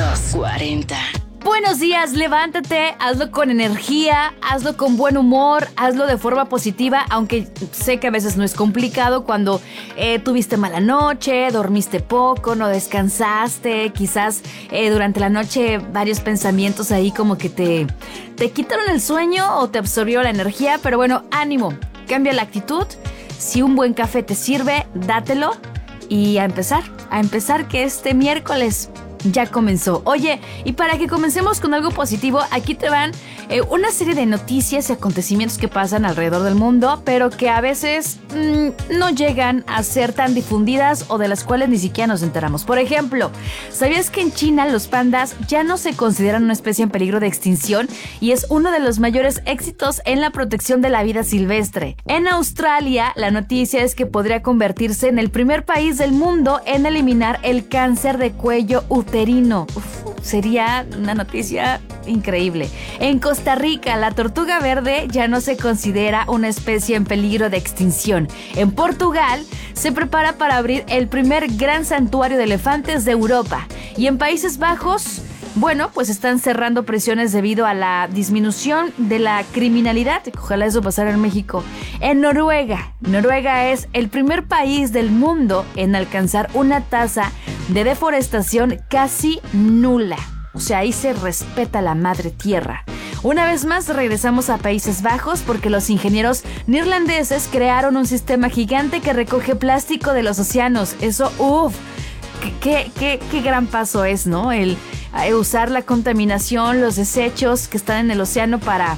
Los 40. Buenos días, levántate, hazlo con energía, hazlo con buen humor, hazlo de forma positiva, aunque sé que a veces no es complicado cuando tuviste mala noche, dormiste poco, no descansaste, quizás durante la noche varios pensamientos ahí como que te quitaron el sueño o te absorbió la energía, pero bueno, ánimo, cambia la actitud, si un buen café te sirve, dátelo y a empezar que este miércoles ya comenzó. Oye, y para que comencemos con algo positivo, aquí te van una serie de noticias y acontecimientos que pasan alrededor del mundo, pero que a veces no llegan a ser tan difundidas o de las cuales ni siquiera nos enteramos. Por ejemplo, ¿sabías que en China los pandas ya no se consideran una especie en peligro de extinción y es uno de los mayores éxitos en la protección de la vida silvestre? En Australia, la noticia es que podría convertirse en el primer país del mundo en eliminar el cáncer de cuello uterino. Sería una noticia increíble. En Costa Rica, la tortuga verde ya no se considera una especie en peligro de extinción. En Portugal, se prepara para abrir el primer gran santuario de elefantes de Europa. Y en Países Bajos, bueno, pues están cerrando prisiones debido a la disminución de la criminalidad. Ojalá eso pasara en México. En Noruega es el primer país del mundo en alcanzar una tasa de deforestación casi nula. O sea, ahí se respeta la madre tierra. Una vez más regresamos a Países Bajos porque los ingenieros neerlandeses crearon un sistema gigante que recoge plástico de los océanos. Eso, qué gran paso es, ¿no? El usar la contaminación, los desechos que están en el océano para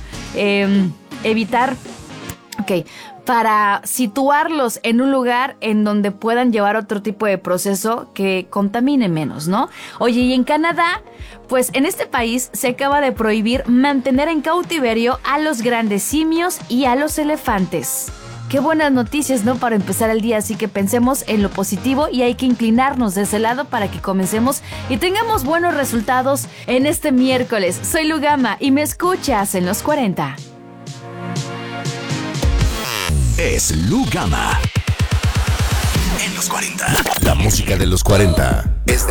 para situarlos en un lugar en donde puedan llevar otro tipo de proceso que contamine menos, ¿no? Oye, y en Canadá, pues en este país se acaba de prohibir mantener en cautiverio a los grandes simios y a los elefantes. Qué buenas noticias, ¿no? Para empezar el día, así que pensemos en lo positivo y hay que inclinarnos de ese lado para que comencemos y tengamos buenos resultados en este miércoles. Soy Lugama y me escuchas en Los 40. Es Lugama en Los 40. La música de los 40 es de